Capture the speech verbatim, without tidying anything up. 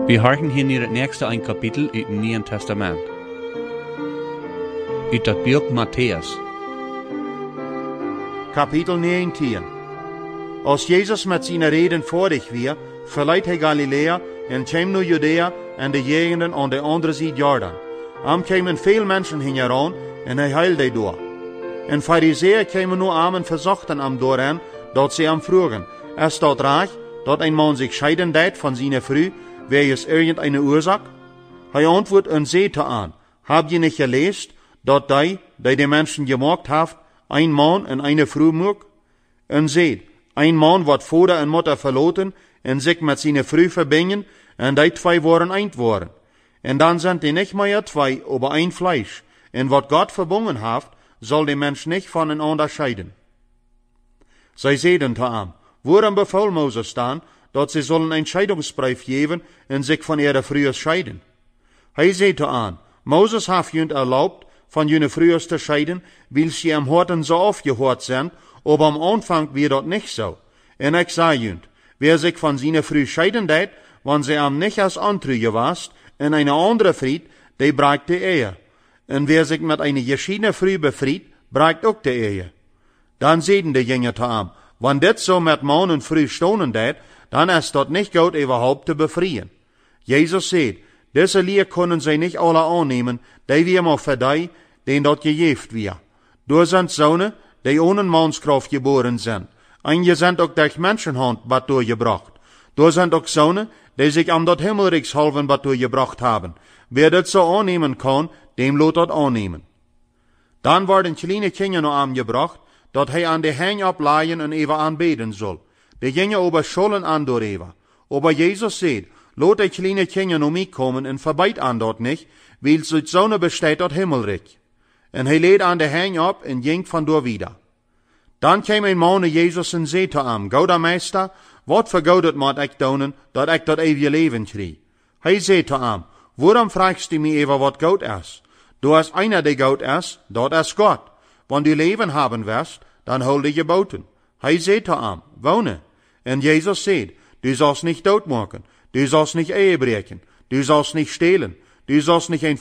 Wir horchen hier naar het nächste ein Kapitel uit het Nieuwe Testament. Uit dat boek Matthäus. Kapitel negentien. Als Jezus met zijn reden voordig weer, verliet hij Galilea en kwam naar Judea en de gegenden aan de andere zijde Jordan. Am kwamen veel mensen heen eraan en hij heilde door. En Farizeeën kwamen nu aan en verzochten am doorheen, dat ze am vroegen, er staat raag dat een man zich scheiden deed van zijn vrouw, wegens irgendeine oorzaak? Hij antwoordt en zei te aan, heb je niet gelezen, dat hij, die de mensen gemaakt heeft, een man en een vrouw maakt? En zei, een man wordt vader en moeder verlaten en zich met zijn vrouw verbinden, en die twee worden eind worden. En dan zijn die niet meer twee over één vlees. En wat God verbonden heeft, zal de mens niet van een ander scheiden. Zij zeiden te hem, waarom bevel Mozes staan, dat ze zullen een scheidingsbrief geven en zich van ihre vrouwen scheiden? Hij zei te aan, Mozes heeft jullie erlaubt van jullie vrouwen te scheiden, wil ze hem harten zo afgehoord zijn, op am aanvang weer dat niet zo. En ik zei jullie, wie zich van zijn vrouw scheiden deed, want ze hem niet als antruge was, en een andere vriend, die braakt de ehe. En wie zich met een geschiedene vrouw bevriet, braakt ook de ehe. Dan zeiden de jongen te hem, want dit zo met man en vrouw stonen deed, dan is dat niet goed überhaupt te bevrijen. Jezus zei, deze leer kunnen zij niet alle aannemen, die weer maar voor die, die dat gegeven weer. Door zijn zonen, die ohne manskraft geboren zijn. En je zijn ook durch mensenhand wat doorgebracht. Door zijn ook zonen, die zich aan dat himmelrijkshalven wat doorgebracht hebben. Wie dit zo aannemen kan, dem laat dat aannemen. Dan worden kleine kinderen naar hem gebracht, dat hij aan de hang oplaaien en even aanbeden zal. De gingen over schollen aan door even. Aber Jezus zei, laat de kleine kinderen naar mij komen en verbijd aan dat niet, wil uit zonen bestaat dat himmelrijk. En hij leed aan de hang op en ging vandoor wieder. Dan kwam een man naar Jezus en zei te hem, Gouda meester, wat voor goudet moet ik doen, dat ik dat eeuwige leven krijg? Hij zei te hem, waarom vraagst u mij even wat goud is? Du is einer die goud is, dat is God. Want u leven hebben wirst, dan hou de geboten. Hij zei te hem, wonen. En Jezus zei, du sollst nicht doodmaken, du sollst nicht Ehe breken, du sollst nicht stehlen, du sollst nicht een